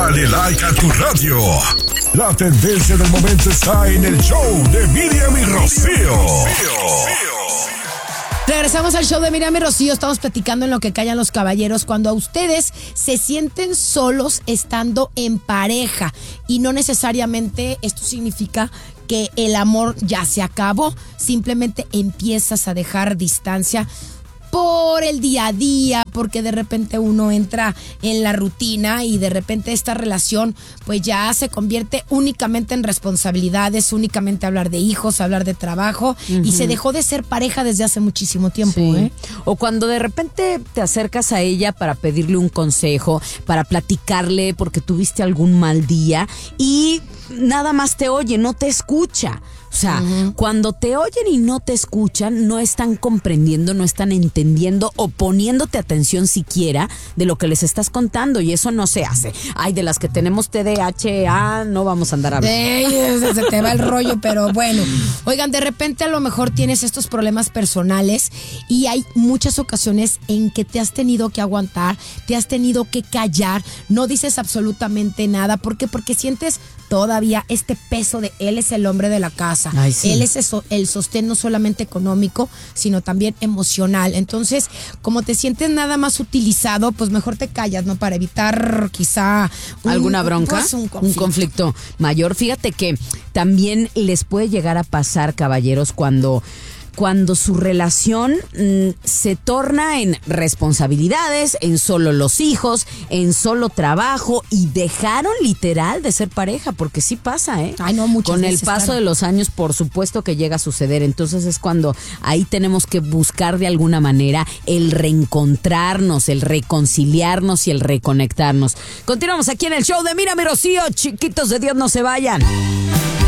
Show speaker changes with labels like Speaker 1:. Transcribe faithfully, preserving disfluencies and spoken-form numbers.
Speaker 1: Dale like a tu radio. La tendencia del momento está en el show de Miriam y Rocío.
Speaker 2: Regresamos al show de Miriam y Rocío. Estamos platicando en lo que callan los caballeros. Cuando a ustedes se sienten solos estando en pareja y no necesariamente esto significa que el amor ya se acabó. Simplemente empiezas a dejar distancia por el día a día, porque de repente uno entra en la rutina y de repente esta relación pues ya se convierte únicamente en responsabilidades, únicamente hablar de hijos, hablar de trabajo, uh-huh. y se dejó de ser pareja desde hace muchísimo tiempo. Sí. ¿eh?
Speaker 3: O cuando de repente te acercas a ella para pedirle un consejo, para platicarle porque tuviste algún mal día y nada más te oye, no te escucha. O sea, uh-huh. cuando te oyen y no te escuchan, no están comprendiendo, no están entendiendo o poniéndote atención siquiera de lo que les estás contando, y eso no se hace. Ay, de las que tenemos T D A H, no vamos a andar hablando.
Speaker 2: Ey, se te va el rollo, pero bueno. Oigan, de repente a lo mejor tienes estos problemas personales y hay muchas ocasiones en que te has tenido que aguantar, te has tenido que callar, no dices absolutamente nada. ¿Por qué? Porque sientes todavía este peso de él es el hombre de la casa. Ay, sí. Él es eso, el sostén no solamente económico, sino también emocional. Entonces, como te sientes nada más utilizado, pues mejor te callas, ¿no? Para evitar quizá
Speaker 3: un, alguna bronca,
Speaker 2: pues un, conflicto.
Speaker 3: un conflicto mayor. Fíjate que también les puede llegar a pasar, caballeros, cuando... cuando su relación mmm, se torna en responsabilidades, en solo los hijos, en solo trabajo, y dejaron literal de ser pareja, porque sí pasa, ¿eh?
Speaker 2: Ay, no, muchas
Speaker 3: Con
Speaker 2: veces,
Speaker 3: el paso
Speaker 2: claro.
Speaker 3: de los años, por supuesto que llega a suceder. Entonces es cuando ahí tenemos que buscar de alguna manera el reencontrarnos, el reconciliarnos y el reconectarnos. Continuamos aquí en el show de Mírame, Rocío. Chiquitos de Dios, no se vayan.